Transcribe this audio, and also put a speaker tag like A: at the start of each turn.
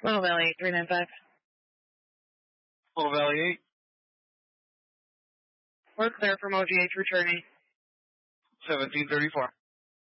A: Little Valley 8395.
B: Little Valley 8.
A: We're clear from OGH returning.
B: 1734.